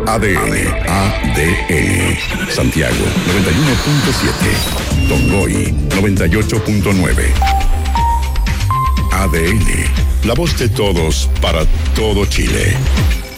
ADN. Santiago 91.7. Tongoy 98.9. ADN. La voz de todos para todo Chile.